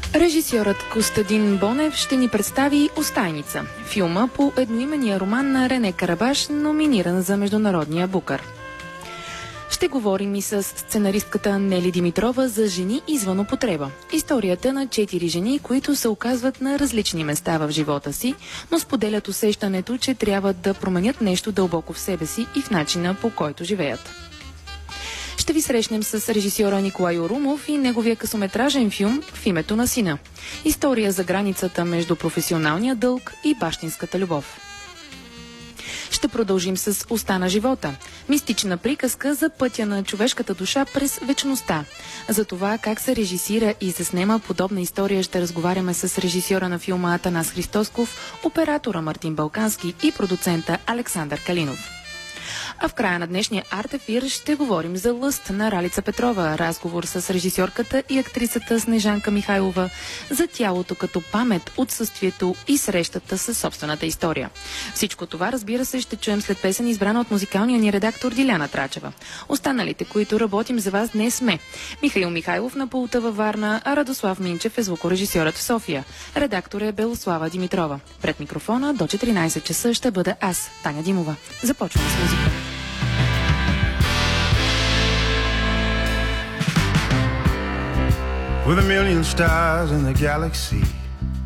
Режисьорът Костадин Бонев ще ни представи "Остайница", филма по едноименния роман на Рене Карабаш, номиниран за Международния Букър. Ще говорим и с сценаристката Нели Димитрова за "Жени извън употреба". Историята на 4 жени, които се оказват на различни места в живота си, но споделят усещането, че трябва да променят нещо дълбоко в себе си и в начина, по който живеят. Ще ви срещнем с режисьора Николай Орумов и неговия късометражен филм "В името на сина". История за границата между професионалния дълг и бащинската любов. Ще продължим с "Уста на живота", мистична приказка за пътя на човешката душа през вечността. За това как се режисира и се снема подобна история ще разговаряме с режисьора на филма Атанас Христосков, оператора Мартин Балкански и продуцента Александър Калинов. А в края на днешния арт-ефир ще говорим за "Лъст" на Ралица Петрова, разговор с режисьорката и актрисата Снежанка Михайлова за тялото като памет, отсъствието и срещата със собствената история. Всичко това, разбира се, ще чуем след песен, избрана от музикалния ни редактор Диляна Трачева. Останалите, които работим за вас днес, сме Михаил Михайлов на пулта във Варна, а Радослав Минчев е звукорежисьорът в София. Редактор е Белослава Димитрова. Пред микрофона до 14 часа ще бъда аз, Таня Димова. Започваме с музика. With a million stars in the galaxy,